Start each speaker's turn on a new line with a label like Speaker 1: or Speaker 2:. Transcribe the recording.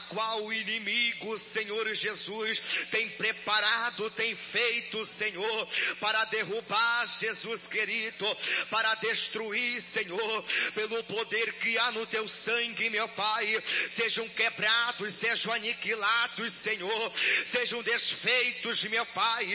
Speaker 1: qual o inimigo, Senhor Jesus, tem preparado, tem feito, Senhor, para derrubar, Jesus querido, para destruir, Senhor, pelo poder que há no teu sangue, meu Pai, sejam quebrados, sejam aniquilados, Senhor, sejam desfeitos, meu Pai,